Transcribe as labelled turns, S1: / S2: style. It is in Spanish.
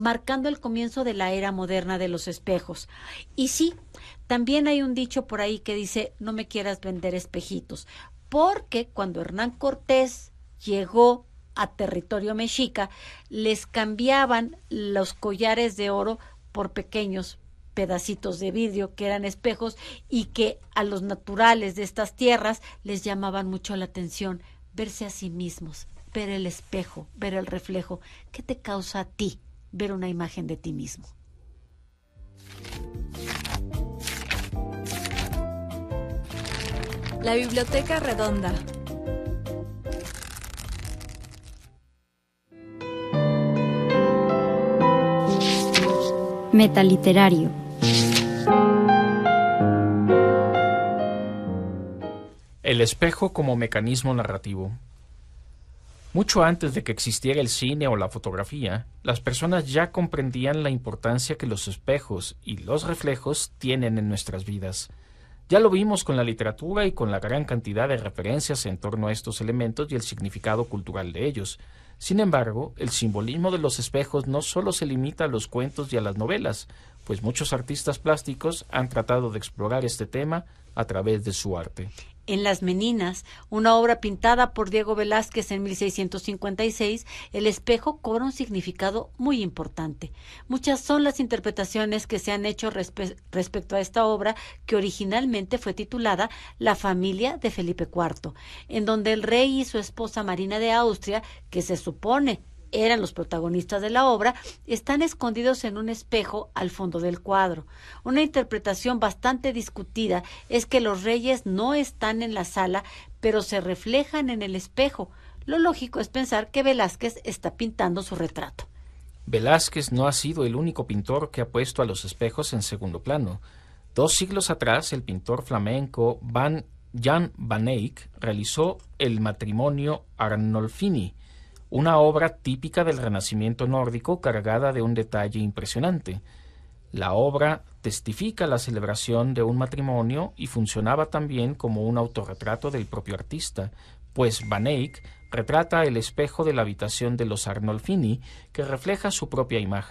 S1: marcando el comienzo de la era moderna de los espejos. Y sí, también hay un dicho por ahí que dice, no me quieras vender espejitos, porque cuando Hernán Cortés llegó a territorio mexica, les cambiaban los collares de oro por pequeños pedacitos de vidrio que eran espejos y que a los naturales de estas tierras les llamaban mucho la atención verse a sí mismos, ver el espejo, ver el reflejo. ¿Qué te causa a ti ver una imagen de ti mismo?
S2: La Biblioteca Redonda.
S3: Metaliterario.
S4: El espejo como mecanismo narrativo. Mucho antes de que existiera el cine o la fotografía, las personas ya comprendían la importancia que los espejos y los reflejos tienen en nuestras vidas. Ya lo vimos con la literatura y con la gran cantidad de referencias en torno a estos elementos y el significado cultural de ellos. Sin embargo, el simbolismo de los espejos no solo se limita a los cuentos y a las novelas, pues muchos artistas plásticos han tratado de explorar este tema a través de su arte.
S1: En Las Meninas, una obra pintada por Diego Velázquez en 1656, el espejo cobra un significado muy importante. Muchas son las interpretaciones que se han hecho respecto a esta obra, que originalmente fue titulada La familia de Felipe IV, en donde el rey y su esposa Marina de Austria, que se supone eran los protagonistas de la obra, están escondidos en un espejo al fondo del cuadro. Una interpretación bastante discutida es que los reyes no están en la sala, pero se reflejan en el espejo. Lo lógico es pensar que Velázquez está pintando su retrato.
S4: Velázquez no ha sido el único pintor que ha puesto a los espejos en segundo plano. 2 siglos atrás, el pintor flamenco Jan van Eyck realizó El matrimonio Arnolfini, una obra típica del Renacimiento nórdico cargada de un detalle impresionante. La obra testifica la celebración de un matrimonio y funcionaba también como un autorretrato del propio artista, pues Van Eyck retrata el espejo de la habitación de los Arnolfini, que refleja su propia imagen.